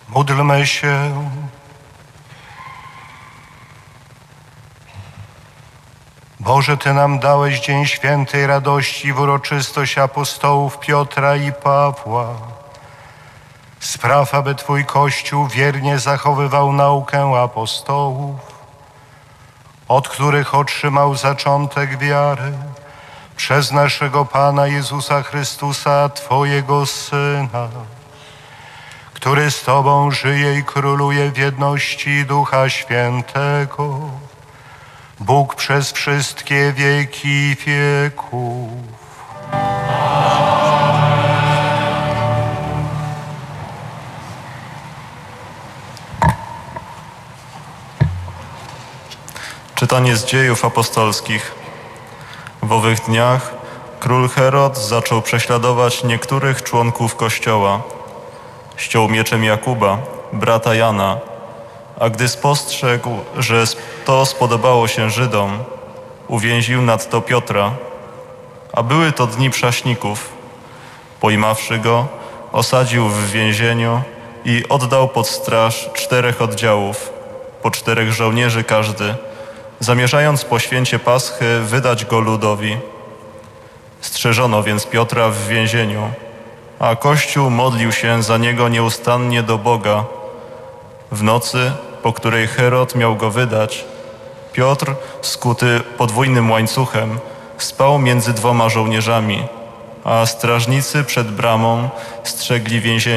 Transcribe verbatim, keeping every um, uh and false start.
Módlmy się. Boże, Ty nam dałeś dzień świętej radości w uroczystość apostołów Piotra i Pawła. Spraw, aby Twój Kościół wiernie zachowywał naukę apostołów, od których otrzymał zaczątek wiary, przez naszego Pana Jezusa Chrystusa, Twojego Syna, który z Tobą żyje i króluje w jedności Ducha Świętego, Bóg przez wszystkie wieki wieków. Czytanie z Dziejów Apostolskich. W owych dniach król Herod zaczął prześladować niektórych członków Kościoła. Ściął mieczem Jakuba, brata Jana, a gdy spostrzegł, że to spodobało się Żydom, uwięził nadto Piotra. A były to dni prześników. Pojmawszy go, osadził w więzieniu i oddał pod straż czterech oddziałów, po czterech żołnierzy każdy, zamierzając po święcie Paschy wydać go ludowi. Strzeżono więc Piotra w więzieniu, a Kościół modlił się za niego nieustannie do Boga. W nocy, po której Herod miał go wydać, Piotr, skuty podwójnym łańcuchem, spał między dwoma żołnierzami, a strażnicy przed bramą strzegli więzienia.